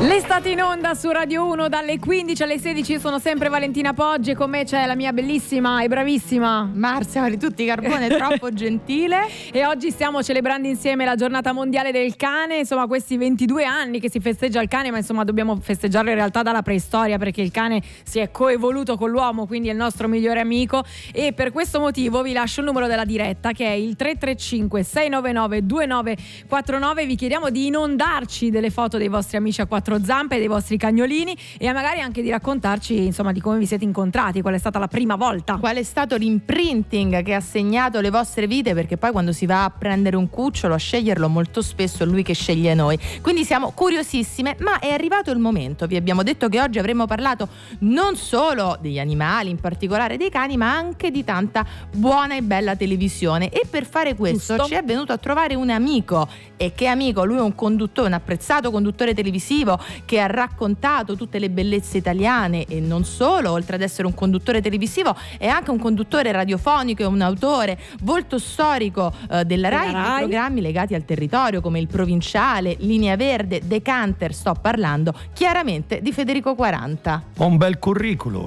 L'estate in onda su Radio 1 dalle 15 alle 16. Io sono sempre Valentina Poggi e con me c'è la mia bellissima e bravissima Marzia Maritutti Carbone, troppo gentile. E oggi stiamo celebrando insieme la giornata mondiale del cane. Insomma, questi 22 anni che si festeggia il cane, ma insomma dobbiamo festeggiarlo in realtà dalla preistoria, perché il cane si è coevoluto con l'uomo, quindi è il nostro migliore amico. E per questo motivo vi lascio il numero della diretta, che è il 335 699 2949. Vi chiediamo di inondarci delle foto dei vostri amici a quattro zampe, dei vostri cagnolini, e magari anche di raccontarci insomma di come vi siete incontrati, qual è stata la prima volta, qual è stato l'imprinting che ha segnato le vostre vite, perché poi quando si va a prendere un cucciolo, a sceglierlo, molto spesso è lui che sceglie noi, quindi siamo curiosissime. Ma è arrivato il momento, vi abbiamo detto che oggi avremmo parlato non solo degli animali, in particolare dei cani, ma anche di tanta buona e bella televisione, e per fare questo ci è venuto a trovare un amico. E che amico? Lui è un conduttore, un apprezzato conduttore televisivo che ha raccontato tutte le bellezze italiane, e non solo, oltre ad essere un conduttore televisivo è anche un conduttore radiofonico e un autore, volto storico della Rai, di programmi legati al territorio come Il Provinciale, Linea Verde, Decanter. Sto parlando chiaramente di Federico 40. Ho un bel curriculum.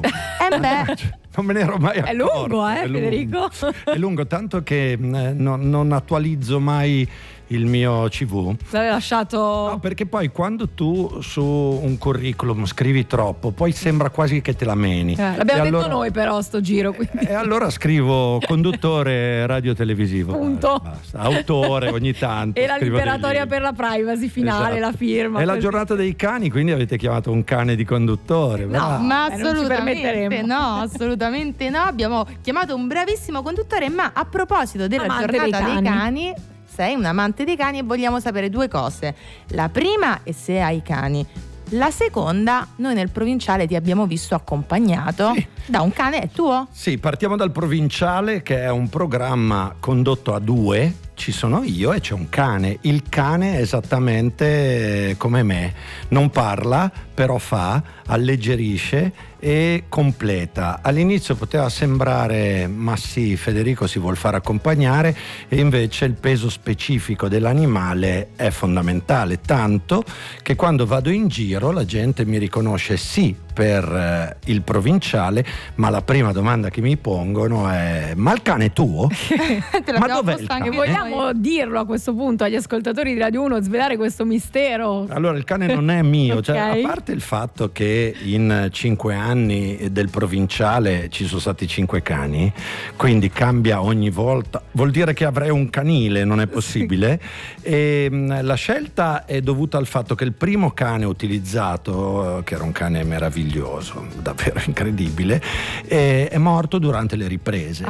Non me ne ero mai accorto. È lungo, Federico? È lungo, tanto che non attualizzo mai il mio CV. L'hai lasciato? No, perché poi quando tu su un curriculum scrivi troppo, poi sembra quasi che te la meni. L'abbiamo detto noi però sto giro, quindi. E allora scrivo conduttore radiotelevisivo. Punto. Basta. Autore ogni tanto. E la liberatoria per la privacy finale, esatto. La firma. È la giornata dei cani, quindi avete chiamato un cane di conduttore. No, ma assolutamente no, assolutamente no. Abbiamo chiamato un bravissimo conduttore, ma a proposito della giornata dei cani, sei un amante dei cani e vogliamo sapere due cose. La prima è se hai cani. La seconda, noi nel Provinciale ti abbiamo visto accompagnato da un cane, è tuo? Sì, partiamo dal Provinciale, che è un programma condotto a due. Ci sono io e c'è un cane. Il cane è esattamente come me, non parla, però fa, alleggerisce e completa. All'inizio poteva sembrare ma sì, Federico si vuol fare accompagnare, e invece il peso specifico dell'animale è fondamentale, tanto che quando vado in giro la gente mi riconosce sì per il Provinciale, ma la prima domanda che mi pongono è: ma il cane è tuo? Ma dov'è il cane? Vogliamo dirlo a questo punto agli ascoltatori di Radio 1, svelare questo mistero? Allora, il cane non è mio. Okay. Cioè, a parte il fatto che in 5 anni del Provinciale ci sono stati 5 cani, quindi cambia ogni volta, vuol dire che avrei un canile, non è possibile. E la scelta è dovuta al fatto che il primo cane utilizzato, che era un cane meraviglioso, davvero incredibile, è morto durante le riprese.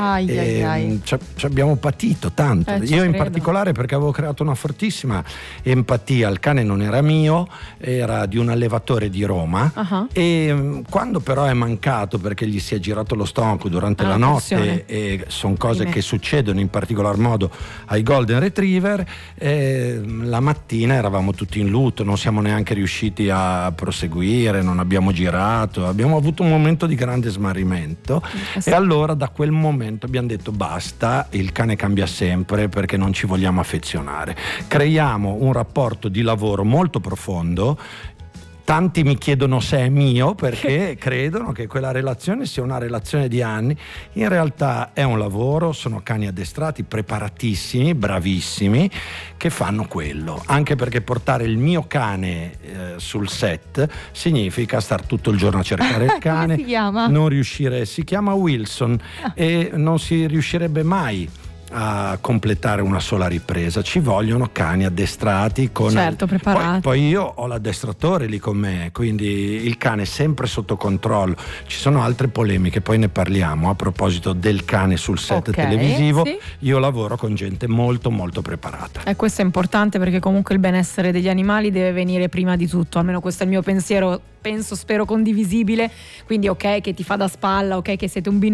Ci abbiamo patito tanto. Io in particolare, perché avevo creato una fortissima empatia. Il cane non era mio, era di un allevatore di Roma. E quando però è mancato perché gli si è girato lo stomaco durante la notte, e sono cose che succedono in particolar modo ai Golden Retriever, la mattina eravamo tutti in lutto, non siamo neanche riusciti a proseguire, non abbiamo girato, abbiamo avuto un momento di grande smarrimento. E allora da quel momento abbiamo detto basta, il cane cambia sempre, perché non ci vogliamo affezionare, creiamo un rapporto di lavoro molto profondo. Tanti mi chiedono se è mio, perché credono che quella relazione sia una relazione di anni. In realtà è un lavoro, sono cani addestrati, preparatissimi, bravissimi, che fanno quello. Anche perché portare il mio cane sul set significa star tutto il giorno a cercare il cane. Come si chiama? Non riuscire, si chiama Wilson, e non si riuscirebbe mai a completare una sola ripresa. Ci vogliono cani addestrati preparati. Poi io ho l'addestratore lì con me, quindi il cane è sempre sotto controllo. Ci sono altre polemiche, poi ne parliamo a proposito del cane sul set televisivo. Io lavoro con gente molto molto preparata, e questo è importante, perché comunque il benessere degli animali deve venire prima di tutto, almeno questo è il mio pensiero, spero condivisibile. Quindi ok che ti fa da spalla, ok che siete un